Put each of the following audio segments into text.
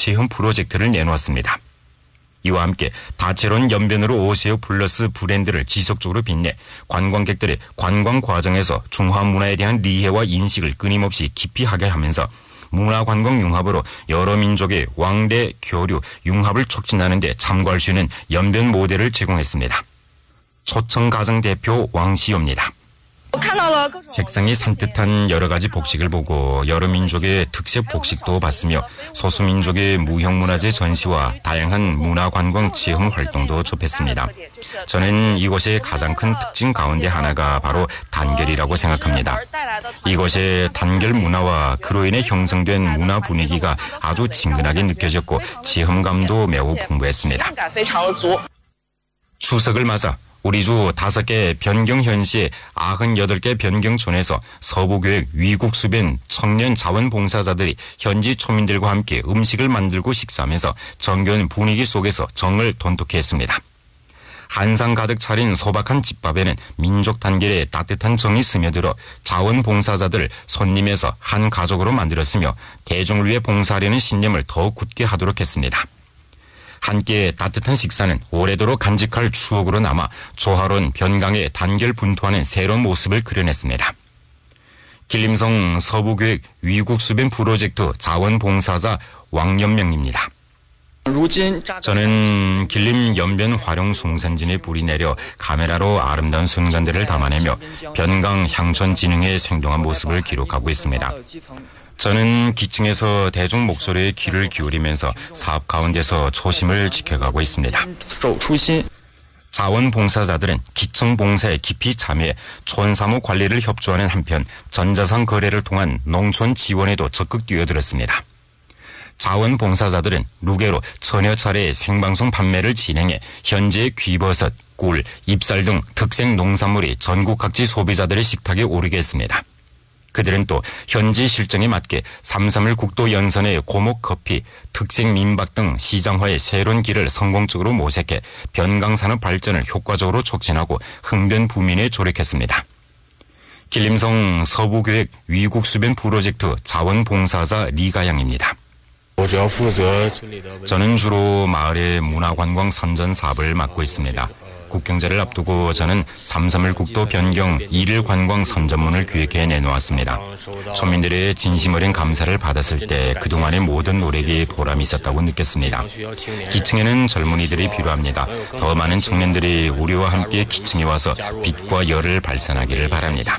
체험 프로젝트를 내놓았습니다. 이와 함께 다채로운 연변으로 오세요 플러스 브랜드를 지속적으로 빛내 관광객들의 관광 과정에서 중화 문화에 대한 이해와 인식을 끊임없이 깊이 하게 하면서 문화관광 융합으로 여러 민족의 왕래, 교류, 융합을 촉진하는 데 참고할 수 있는 연변 모델을 제공했습니다. 초청가정 대표 왕시호입니다. 색상이 산뜻한 여러 가지 복식을 보고 여러 민족의 특색 복식도 봤으며 소수민족의 무형문화재 전시와 다양한 문화관광 체험 활동도 접했습니다. 저는 이곳의 가장 큰 특징 가운데 하나가 바로 단결이라고 생각합니다. 이곳의 단결 문화와 그로 인해 형성된 문화 분위기가 아주 친근하게 느껴졌고 체험감도 매우 풍부했습니다. 추석을 맞아 우리 주 5개 변경현시의 98개 변경촌에서 서부교육 위국수변 청년 자원봉사자들이 현지 초민들과 함께 음식을 만들고 식사하면서 정겨운 분위기 속에서 정을 돈독히 했습니다. 한상 가득 차린 소박한 집밥에는 민족 단결의 따뜻한 정이 스며들어 자원봉사자들을 손님에서 한 가족으로 만들었으며 대중을 위해 봉사하려는 신념을 더욱 굳게 하도록 했습니다. 함께 따뜻한 식사는 오래도록 간직할 추억으로 남아 조화로운 변강의 단결 분투하는 새로운 모습을 그려냈습니다. 길림성 서부교육 위국수변 프로젝트 자원봉사자 왕연명입니다. 저는 길림 연변 활용 숭산진에 불이 내려 카메라로 아름다운 순간들을 담아내며 변강 향촌 진흥의 생동한 모습을 기록하고 있습니다. 저는 기층에서 대중 목소리에 귀를 기울이면서 사업 가운데서 초심을 지켜가고 있습니다. 자원봉사자들은 기층 봉사에 깊이 참여해 촌사무 관리를 협조하는 한편 전자상 거래를 통한 농촌 지원에도 적극 뛰어들었습니다. 자원봉사자들은 루게로 천여 차례의 생방송 판매를 진행해 현재 귀버섯, 꿀, 잎살 등 특색 농산물이 전국 각지 소비자들의 식탁에 오르게 했습니다. 그들은 또 현지 실정에 맞게 3.3일 국도 연선의 고목커피, 특색 민박 등 시장화의 새로운 길을 성공적으로 모색해 변강산업 발전을 효과적으로 촉진하고 흥변부민에 조력했습니다. 길림성 서부교육 위국수변 프로젝트 자원봉사자 리가양입니다. 저는 주로 마을의 문화관광 선전 사업을 맡고 있습니다. 국경제를 앞두고 저는 3.3일 국도 변경 1일 관광 선전문을 기획해 내놓았습니다. 초민들의 진심 어린 감사를 받았을 때 그동안의 모든 노력이 보람이 있었다고 느꼈습니다. 기층에는 젊은이들이 필요합니다. 더 많은 청년들이 우리와 함께 기층에 와서 빛과 열을 발산하기를 바랍니다.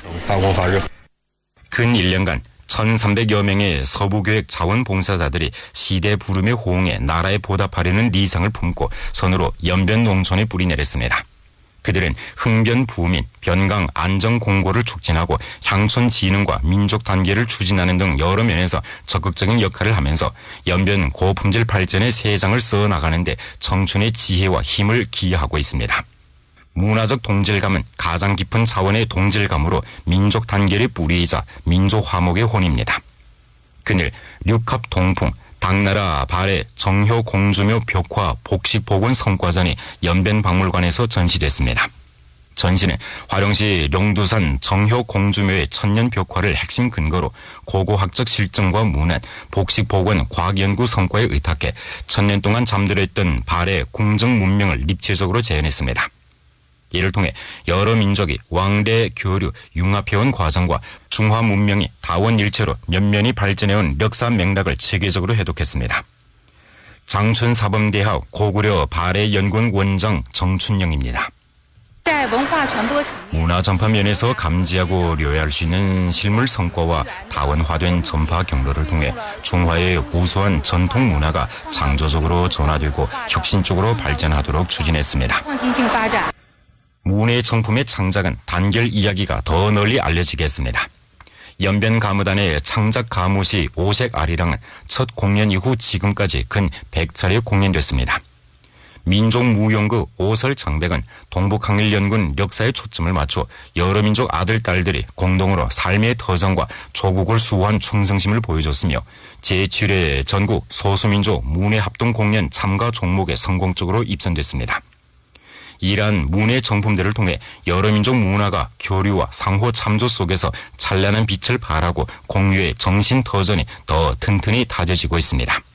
근 1년간 1,300여 명의 서부교육 자원봉사자들이 시대 부름에 호응해 나라에 보답하려는 리상을 품고 선으로 연변 농촌에 뿌리 내렸습니다. 그들은 흥변 부민, 변강 안정 공고를 촉진하고 향촌 진흥과 민족 단계를 추진하는 등 여러 면에서 적극적인 역할을 하면서 연변 고품질 발전의 새 장을 써나가는데 청춘의 지혜와 힘을 기여하고 있습니다. 문화적 동질감은 가장 깊은 차원의 동질감으로 민족 단결의 뿌리이자 민족 화목의 혼입니다. 그늘, 류캅 동풍, 당나라 발해 정효 공주묘 벽화 복식 복원 성과전이 연변박물관에서 전시됐습니다. 전시는 화령시 룡두산 정효 공주묘의 천년 벽화를 핵심 근거로 고고학적 실증과 문안, 복식 복원 과학연구 성과에 의탁해 1000년 동안 잠들어있던 발해 궁정 문명을 입체적으로 재현했습니다. 이를 통해 여러 민족이 왕래, 교류, 융합해온 과정과 중화 문명이 다원일체로 면면이 발전해온 역사 맥락을 체계적으로 해독했습니다. 장춘사범대학 고구려 발해연구원 원장 정춘영입니다. 문화 전파 면에서 감지하고 료해할 수 있는 실물 성과와 다원화된 전파 경로를 통해 중화의 우수한 전통 문화가 창조적으로 전화되고 혁신적으로 발전하도록 추진했습니다. 문예 정품의 창작은 단결 이야기가 더 널리 알려지게 했습니다. 연변 가무단의 창작 가무시 오색 아리랑은 첫 공연 이후 지금까지 근 100차례 공연됐습니다. 민족무용극 오설장백은 동북항일연군 역사에 초점을 맞춰 여러 민족 아들, 딸들이 공동으로 삶의 터전과 조국을 수호한 충성심을 보여줬으며 제7회 전국 소수민족 문예합동 공연 참가 종목에 성공적으로 입선됐습니다. 이러한 문예 정품들을 통해 여러 민족 문화가 교류와 상호 참조 속에서 찬란한 빛을 발하고 공유의 정신 터전이 더 튼튼히 다져지고 있습니다.